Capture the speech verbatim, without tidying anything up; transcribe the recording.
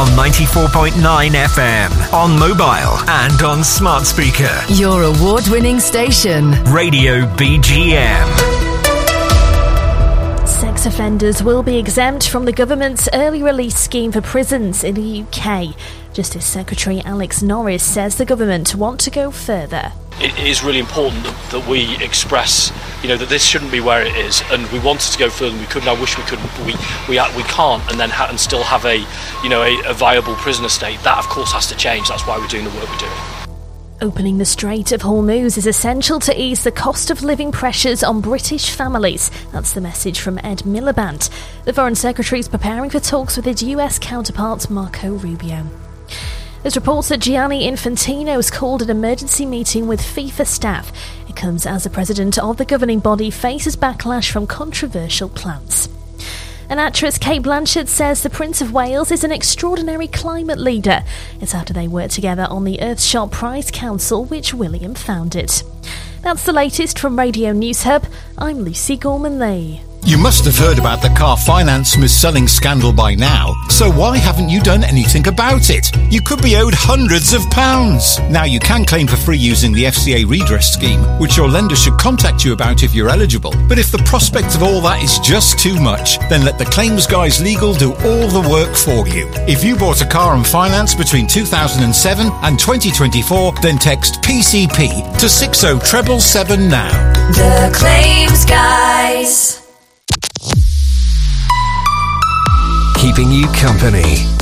on ninety-four point nine F M, on mobile and on smart speaker. Your award-winning station. Radio B G M. Sex offenders will be exempt from the government's early release scheme for prisons in the U K. Justice Secretary Alex Norris says the government want to go further. It is really important that, that we express, you know, that this shouldn't be where it is, and we wanted to go further than we could, and I wish we could, but we we, we can't, and then ha- and still have a, you know, a, a viable prisoner state. That, of course, has to change. That's why we're doing the work we're doing. Opening the Strait of Hormuz is essential to ease the cost of living pressures on British families. That's the message from Ed Miliband. The Foreign Secretary is preparing for talks with his U S counterpart Marco Rubio. There's reports that Gianni Infantino has called an emergency meeting with FIFA staff. It comes as the president of the governing body faces backlash from controversial plans. And actress Cate Blanchett says the Prince of Wales is an extraordinary climate leader. It's after they worked together on the Earthshot Prize Council, which William founded. That's the latest from Radio News Hub. I'm Lucy Gorman-Lee. You must have heard about the car finance mis-selling scandal by now, so why haven't you done anything about it? You could be owed hundreds of pounds. Now you can claim for free using the F C A redress scheme, which your lender should contact you about if you're eligible. But if the prospect of all that is just too much, then let the Claims Guys Legal do all the work for you. If you bought a car on finance between two thousand seven and twenty twenty-four, then text P C P to six oh seven seven now. The Claims Guys. Keeping you company